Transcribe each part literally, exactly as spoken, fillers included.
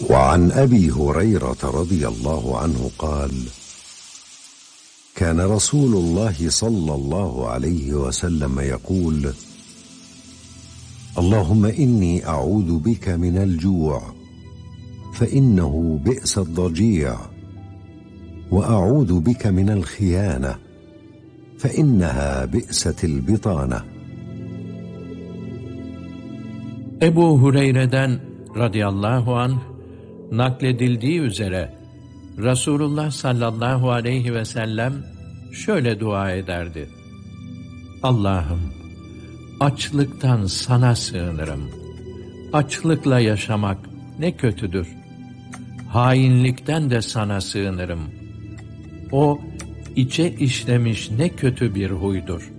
وعن أبي هريرة رضي الله عنه قال: كان رسول الله صلى الله عليه وسلم يقول: اللهم إني أعوذ بك من الجوع فإنه بئس الضجيع، وأعوذ بك من الخيانة فإنها بئست البطانة. Ebu Hureyre'den radıyallahu anh nakledildiği üzere Resulullah sallallahu aleyhi ve sellem şöyle dua ederdi: Allah'ım, açlıktan sana sığınırım. Açlıkla yaşamak ne kötüdür. Hainlikten de sana sığınırım. O içe işlemiş ne kötü bir huydur.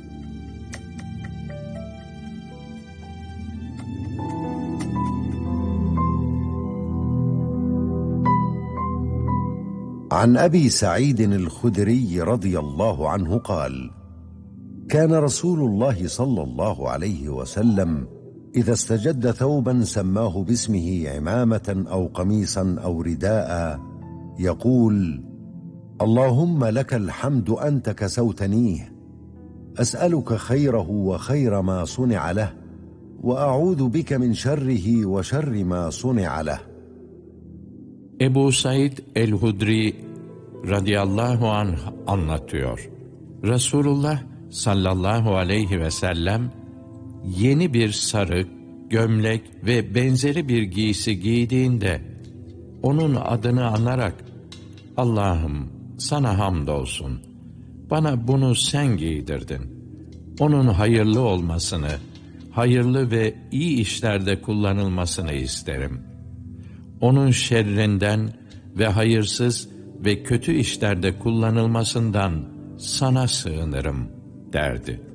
عن أبي سعيد الخدري رضي الله عنه قال: كان رسول الله صلى الله عليه وسلم إذا استجد ثوبا سماه باسمه عمامة أو قميصا أو رداء يقول: اللهم لك الحمد أنت كسوتنيه، أسألك خيره وخير ما صنع له، وأعوذ بك من شره وشر ما صنع له. Ebu Said el-Hudri radıyallahu anh anlatıyor. Resulullah sallallahu aleyhi ve sellem yeni bir sarık, gömlek ve benzeri bir giysi giydiğinde onun adını anarak Allah'ım sana hamdolsun, bana bunu sen giydirdin. Onun hayırlı olmasını, hayırlı ve iyi işlerde kullanılmasını isterim. Onun şerrinden ve hayırsız ve kötü işlerde kullanılmasından sana sığınırım derdi.